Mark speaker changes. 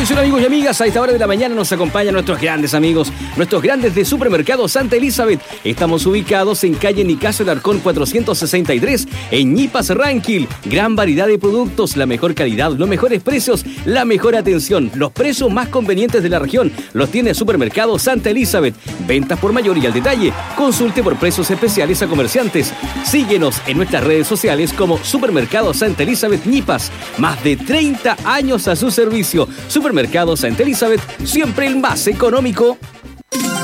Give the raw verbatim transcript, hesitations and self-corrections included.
Speaker 1: Atención amigos y amigas, a esta hora de la mañana nos acompañan nuestros grandes amigos, nuestros grandes de Supermercado Santa Elizabeth. Estamos ubicados en calle Nicasio Alarcón cuatrocientos sesenta y tres, en Ñipas, Ranquil. Gran variedad de productos, la mejor calidad, los mejores precios, la mejor atención. Los precios más convenientes de la región los tiene Supermercado Santa Elizabeth. Ventas por mayor y al detalle. Consulte por precios especiales a comerciantes. Síguenos en nuestras redes sociales como Supermercado Santa Elizabeth Ñipas. Más de treinta años a su servicio. Supermercado Santa Elizabeth, siempre el más económico.